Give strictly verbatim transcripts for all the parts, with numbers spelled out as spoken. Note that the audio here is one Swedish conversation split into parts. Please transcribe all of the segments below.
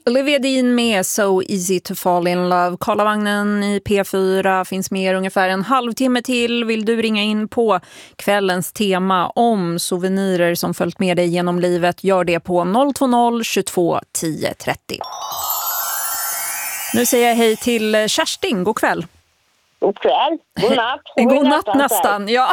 Olivia Dean med So Easy to Fall in Love. Karlavagnen i P fyra finns med ungefär en halvtimme till. Vill du ringa in på kvällens tema om souvenirer som följt med dig genom livet, gör det på noll två noll tjugotvå tio trettio. Nu säger jag hej till Kerstin. God kväll. God kväll. God natt. God, God natt nästan, nästan. Ja.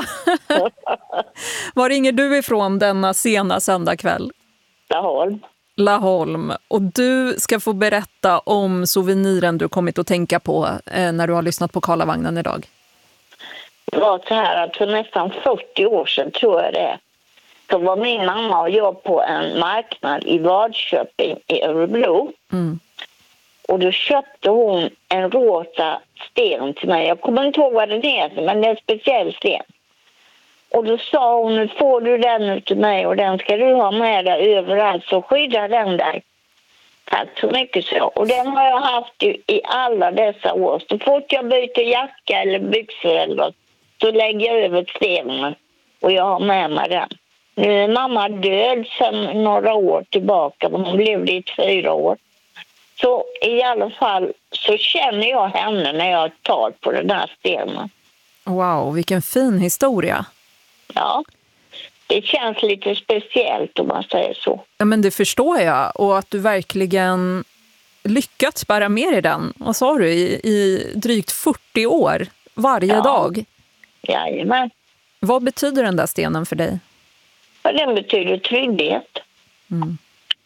Var ringer du ifrån denna sena söndagkväll? Laholm. Laholm. Och du ska få berätta om souveniren du kommit att tänka på eh, när du har lyssnat på Karlavagnen idag. Det var så här att för nästan fyrtio år sedan, tror jag det är, så var min mamma och jag på en marknad i Vadköping i Örebro. Mm. Och då köpte hon en rosa sten till mig. Jag kommer inte ihåg vad den heter, men det är en speciell sten. Och då sa hon, nu får du den till mig och den ska du ha med dig överallt, så skydda den där. Tack så mycket så. Och den har jag haft i, i alla dessa år. Så fort jag byter jacka eller byxor eller något, så lägger jag över stenen och jag har med mig den. Nu är mamma död sedan några år tillbaka, men hon levde i fyra år. Så i alla fall så känner jag henne när jag tar på den här stenen. Wow, vilken fin historia. Ja, det känns lite speciellt om man säger så. Ja, men det förstår jag. Och att du verkligen lyckats bära med dig den, vad sa du, i, i drygt fyrtio år varje ja. dag. Jajamän. Vad betyder den där stenen för dig? Ja, den betyder trygghet. Mm.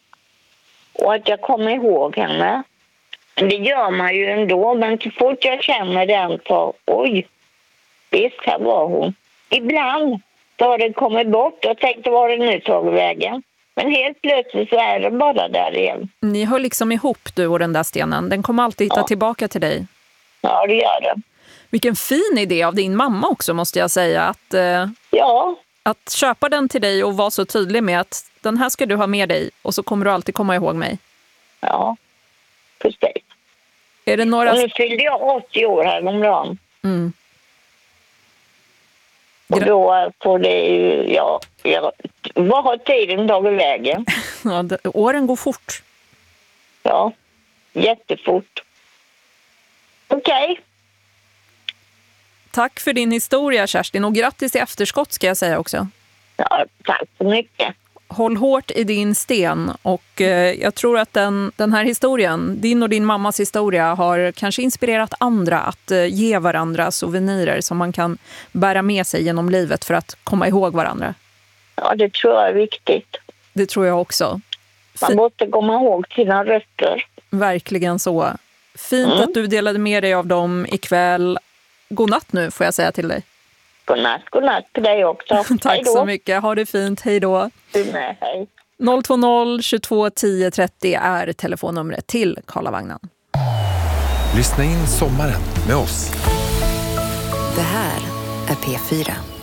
Och att jag kommer ihåg henne. Det gör man ju ändå, men så fort jag känner den så, oj, visst här var hon. Ibland då har den kommit bort och tänkte var den nu tagit vägen. Men helt plötsligt så är den bara där igen. Ni hör liksom ihop, du och den där stenen. Den kommer alltid hitta ja. tillbaka till dig. Ja, det gör den. Vilken fin idé av din mamma också, måste jag säga. Att, eh, ja. att köpa den till dig och vara så tydlig med att den här ska du ha med dig och så kommer du alltid komma ihåg mig. Ja, precis. Är det några... Och nu fyllde jag åttio år här om dagen. Mm. Och då får det ju, ja, ja, vad har tiden tagit vägen? Ja, det, åren går fort. Ja, jättefort. Okej. Okay. Tack för din historia, Kerstin, och grattis i efterskott ska jag säga också. Ja, tack så mycket. Håll hårt i din sten och eh, jag tror att den, den här historien, din och din mammas historia, har kanske inspirerat andra att eh, ge varandra souvenirer som man kan bära med sig genom livet för att komma ihåg varandra. Ja, det tror jag är viktigt. Det tror jag också. Man måste komma ihåg sina rötter. Verkligen så. Fint mm. att du delade med dig av dem ikväll. God natt nu får jag säga till dig. God natt, god natt till dig också. Tack så mycket, ha det fint, hej då. Du med, hej. noll två noll tjugotvå tio trettio är telefonnumret till Karlavagnen. Lyssna in sommaren med oss. Det här är P fyra.